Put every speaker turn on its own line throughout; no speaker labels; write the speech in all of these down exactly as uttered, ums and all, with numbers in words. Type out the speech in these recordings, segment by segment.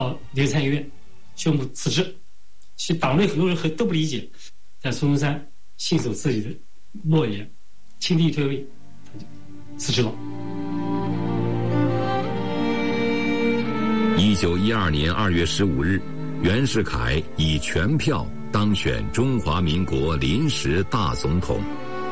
留参议院宣布辞职。其实党内很多人很都不理解，但孙中山信守自己的诺言，亲力退位，他就辞职了。
一九一二年二月十五日，袁世凯以全票当选中华民国临时大总统。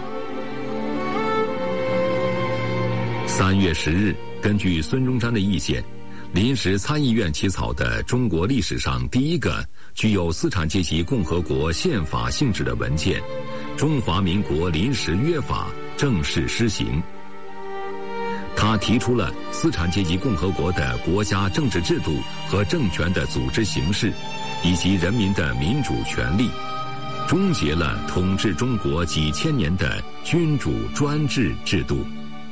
三月十日，根据孙中山的意见，临时参议院起草的中国历史上第一个具有资产阶级共和国宪法性质的文件《中华民国临时约法》正式施行。他提出了资产阶级共和国的国家政治制度和政权的组织形式，以及人民的民主权利，终结了统治中国几千年的君主专制制度。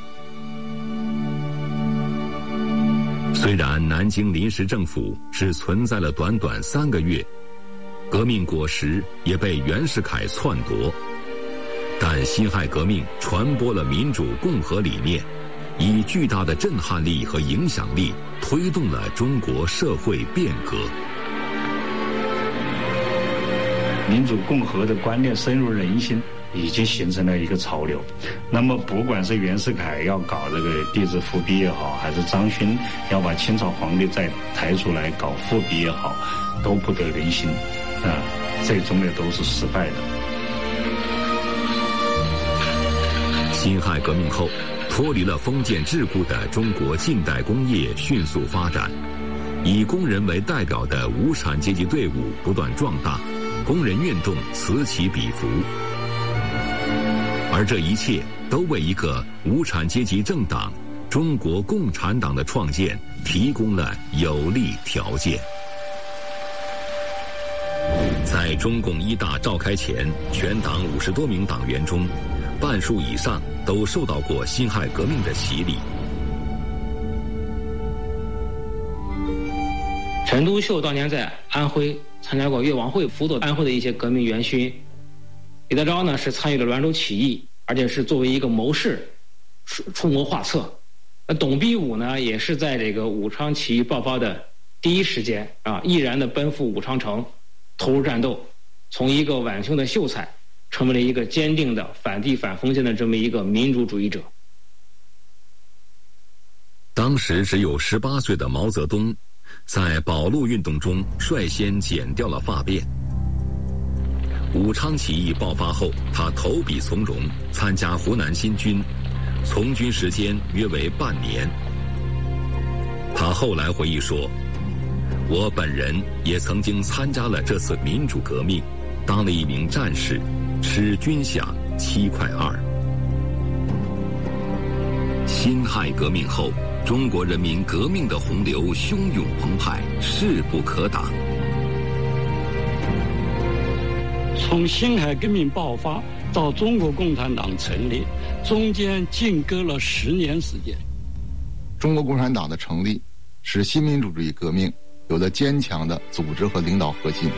虽然南京临时政府只存在了短短三个月，革命果实也被袁世凯篡夺，但辛亥革命传播了民主共和理念，以巨大的震撼力和影响力推动了中国社会变革。
民主共和的观念深入人心，已经形成了一个潮流。那么不管是袁世凯要搞这个帝制复辟也好，还是张勋要把清朝皇帝再抬出来搞复辟也好，都不得人心啊，最终呢都是失败的。
辛亥革命后，脱离了封建桎梏的中国近代工业迅速发展，以工人为代表的无产阶级队伍不断壮大，工人运动此起彼伏。而这一切都为一个无产阶级政党中国共产党的创建提供了有利条件。在中共一大召开前，全党五十多名党员中，半数以上都受到过辛亥革命的洗礼。
陈独秀当年在安徽参加过越王会，辅佐安徽的一些革命元勋。李德钊呢是参与了滦州起义，而且是作为一个谋士出谋划策。那董必武呢也是在这个武昌起义爆发的第一时间啊，毅然的奔赴武昌城，投入战斗，从一个晚清的秀才成为了一个坚定的反帝反封建的这么一个民主主义者。
当时只有十八岁的毛泽东在保路运动中率先剪掉了发辫。武昌起义爆发后，他投笔从戎，参加湖南新军，从军时间约为半年。他后来回忆说，我本人也曾经参加了这次民主革命，当了一名战士，吃军饷七块二。辛亥革命后，中国人民革命的洪流汹涌澎湃，势不可挡。
从辛亥革命爆发到中国共产党成立，中间间隔了十年时间。
中国共产党的成立，使新民主主义革命有了坚强的组织和领导核心。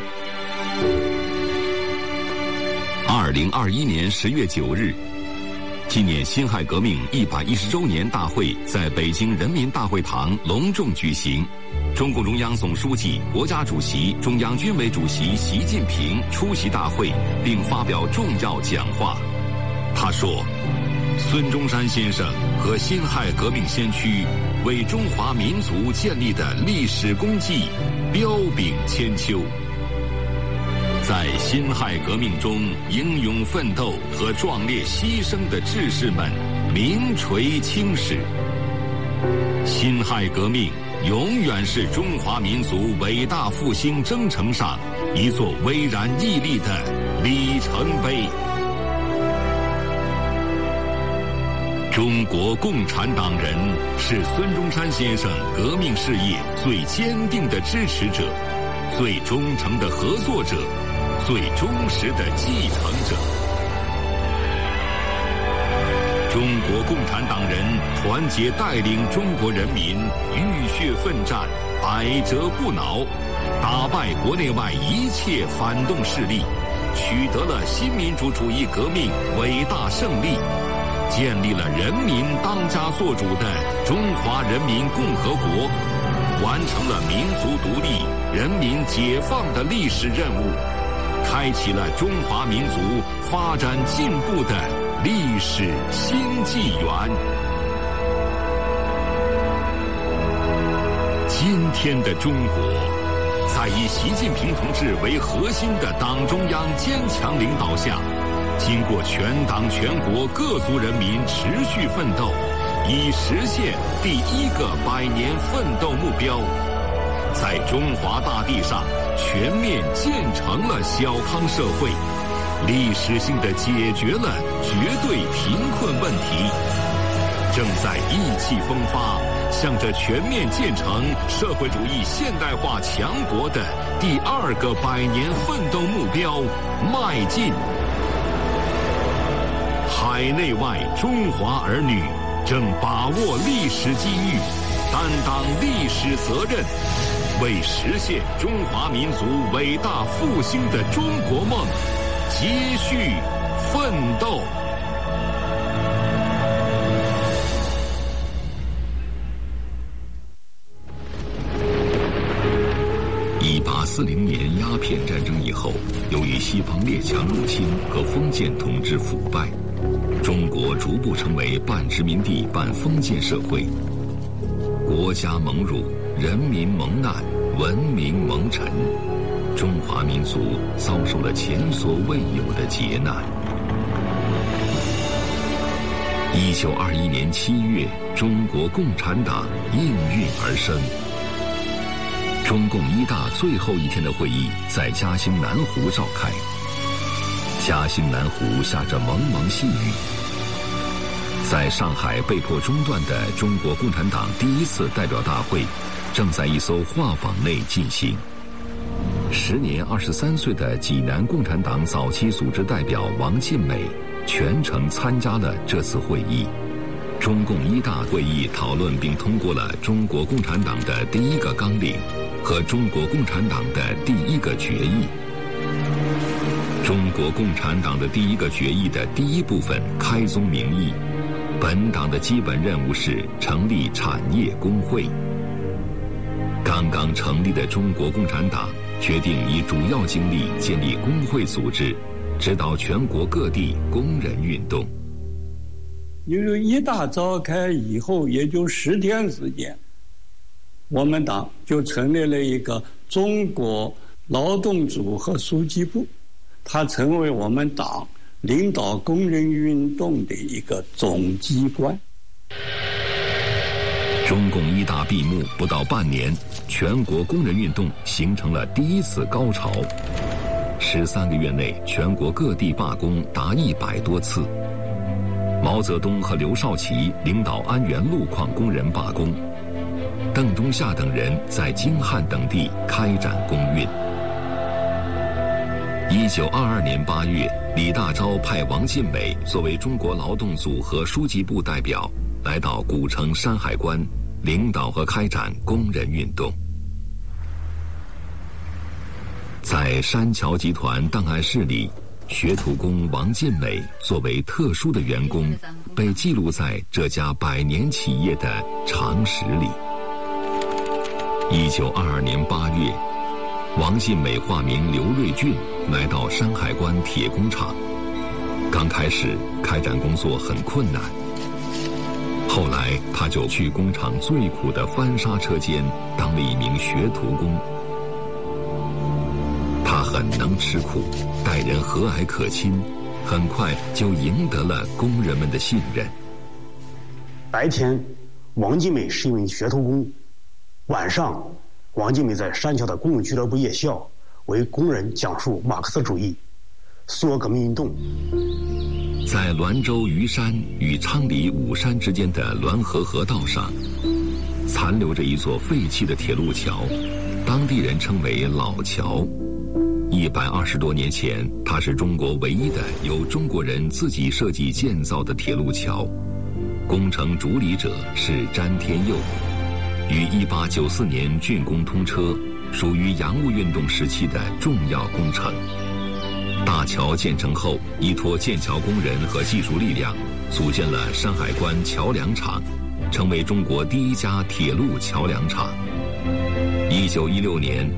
二零二一年十月九日，纪念辛亥革命一百一十周年大会在北京人民大会堂隆重举行。中共中央总书记、国家主席、中央军委主席习近平出席大会，并发表重要讲话。他说，孙中山先生和辛亥革命先驱为中华民族建立的历史功绩彪炳千秋。在辛亥革命中英勇奋斗和壮烈牺牲的志士们名垂青史。辛亥革命永远是中华民族伟大复兴征程上一座巍然屹立的里程碑。中国共产党人是孙中山先生革命事业最坚定的支持者，最忠诚的合作者，最忠实的继承者。中国共产党人团结带领中国人民浴血奋战，百折不挠，打败国内外一切反动势力，取得了新民主主义革命伟大胜利，建立了人民当家作主的中华人民共和国， 完成了民族独立、人民解放的历史任务，开启了中华民族发展进步的历史新纪元。今天的中国，在以习近平同志为核心的党中央坚强领导下，经过全党全国各族人民持续奋斗，已实现第一个百年奋斗目标，在中华大地上全面建成了小康社会，历史性地解决了绝对贫困问题，正在意气风发，向着全面建成社会主义现代化强国的第二个百年奋斗目标迈进。海内外中华儿女正把握历史机遇，担当历史责任，为实现中华民族伟大复兴的中国梦继续奋斗。一八四零年鸦片战争以后，由于西方列强入侵和封建统治腐败，中国逐步成为半殖民地半封建社会，国家蒙辱，人民蒙难，文明蒙尘，中华民族遭受了前所未有的劫难。一九二一年七月，中国共产党应运而生。中共一大最后一天的会议在嘉兴南湖召开。嘉兴南湖下着蒙蒙细雨，在上海被迫中断的中国共产党第一次代表大会正在一艘画舫内进行。时年二十三岁的济南共产党早期组织代表王尽美全程参加了这次会议。中共一大会议讨论并通过了中国共产党的第一个纲领和中国共产党的第一个决议。中国共产党的第一个决议的第一部分开宗明义，本党的基本任务是成立产业工会。刚刚成立的中国共产党决定以主要精力建立工会组织，指导全国各地工人运动。
因为一大召开以后也就十天时间，我们党就成立了一个中国劳动组和书记部，它成为我们党领导工人运动的一个总机关。
中共一大闭幕不到半年，全国工人运动形成了第一次高潮。十三个月内，全国各地罢工达一百多次。毛泽东和刘少奇领导安源路矿工人罢工，邓中夏等人在京汉等地开展工运。一九二二年八月，李大钊派王尽美作为中国劳动组和书记部代表，来到古城山海关，领导和开展工人运动。在山桥集团档案室里，学徒工王尽美作为特殊的员工，被记录在这家百年企业的常识里。一九二二年八月，王尽美化名刘瑞俊来到山海关铁工厂。刚开始开展工作很困难，后来他就去工厂最苦的翻砂车间当了一名学徒工。他很能吃苦，待人和蔼可亲，很快就赢得了工人们的信任。
白天，王尽美是一名学徒工；晚上，王尽美在山桥的工人俱乐部夜校，为工人讲述马克思主义、苏俄革命运动。
在滦州虞山与昌黎武山之间的滦河河道上，残留着一座废弃的铁路桥，当地人称为老桥。一百二十多年前，它是中国唯一的由中国人自己设计建造的铁路桥，工程主理者是詹天佑，于一八九四年竣工通车，属于洋务运动时期的重要工程。大桥建成后，依托建桥工人和技术力量，组建了山海关桥梁厂，成为中国第一家铁路桥梁厂。 一九一六年，